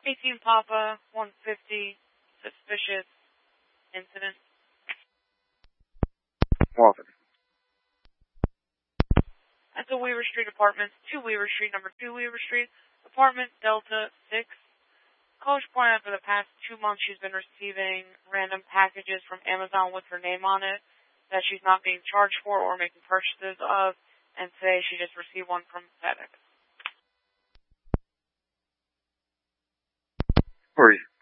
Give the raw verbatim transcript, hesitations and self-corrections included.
eighteen Papa, one fifty, suspicious incident. Walton. At the Weaver Street Apartments, two Weaver Street, number two Weaver Street, apartment Delta six. College pointed out for the past two months she's been receiving random packages from Amazon with her name on it that she's not being charged for or making purchases of, and today she just received one from FedEx. Where are you?